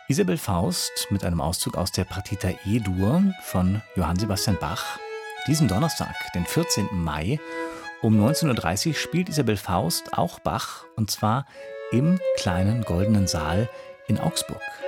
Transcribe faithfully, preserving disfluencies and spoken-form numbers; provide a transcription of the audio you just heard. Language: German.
Isabel Faust mit einem Auszug aus der Partita E-Dur von Johann Sebastian Bach. Diesen Donnerstag, den vierzehnten Mai, um neunzehn Uhr dreißig spielt Isabel Faust auch Bach, und zwar im kleinen Goldenen Saal in Augsburg.